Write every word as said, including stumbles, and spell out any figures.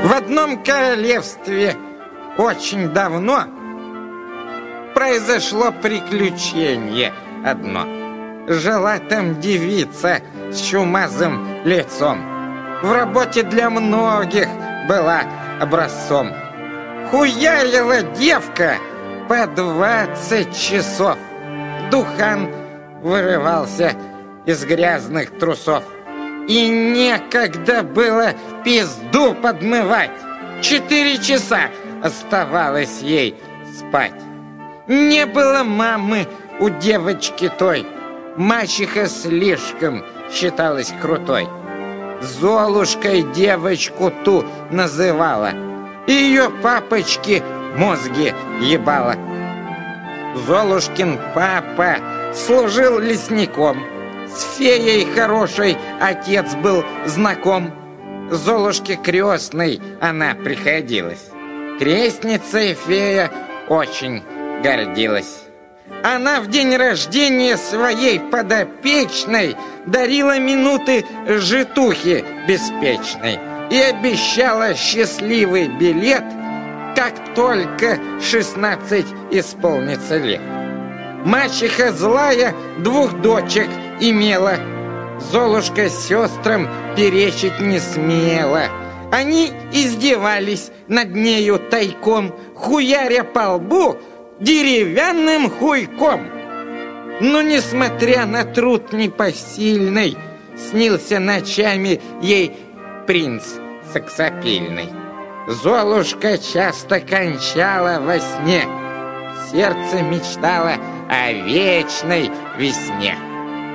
В одном королевстве очень давно произошло приключение одно. Жила там девица с чумазым лицом. В работе для многих была образцом. Хуярила девка по двадцать часов. Духан вырывался из грязных трусов. И некогда было пизду подмывать. Четыре часа оставалось ей спать. Не было мамы у девочки той. Мачеха слишком считалась крутой. Золушкой девочку ту называла. Ее папочки мозги ебала. Золушкин папа служил лесником. С феей хорошей отец был знаком. Золушке крестной она приходилась. Крестницей фея очень гордилась. Она в день рождения своей подопечной дарила минуты житухи беспечной и обещала счастливый билет, как только шестнадцать исполнится лет. Мачеха злая двух дочек имела. Золушка с сестрам перечить не смела. Они издевались над нею тайком, хуяря по лбу деревянным хуйком. Но, несмотря на труд непосильный, снился ночами ей принц сексапильный. Золушка часто кончала во сне. Сердце мечтало о вечной весне.